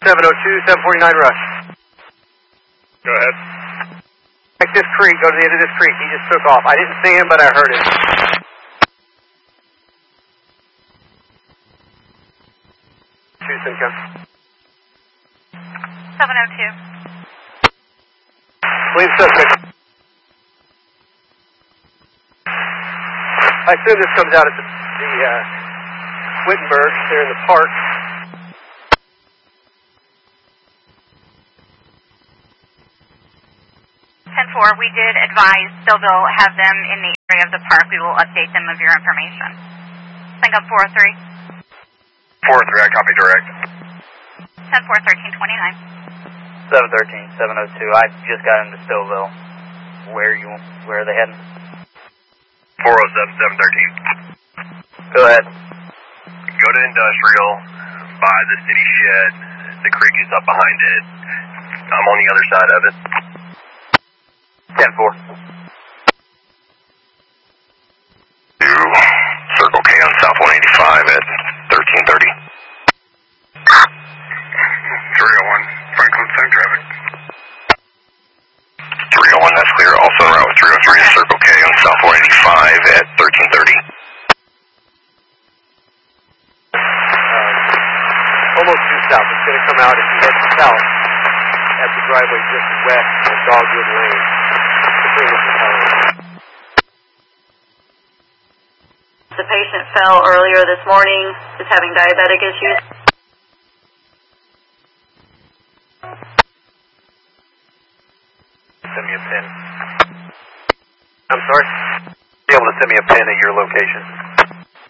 702, 749 rush. Go ahead. Like this creek, go to the end of this creek. He just took off. I didn't see him, but I heard him. Houston, come. 702. Leave suspect. I assume this comes out at the Wittenberg there in the park. 10-4, we did advise Stillville have them in the area of the park. We will update them of your information. Think up 403. 403, I copy direct. 10-4, 1329. 713, 702. I just got into Stillville. Where are they heading? 407, 713. Go ahead. Go to industrial, by the city shed. The creek is up behind it. I'm on the other side of it. 10-4. To Circle K on South 185 at 1330. 301, Franklin, same traffic. 301, that's clear. Also en route with 303 to Circle K on South 185 at 1330. Almost due south. It's going to come out if you head south at the driveway just west of Dogwood Lane. The patient fell earlier this morning, is having diabetic issues. Send me a pin. I'm sorry? Be able to send me a pin at your location.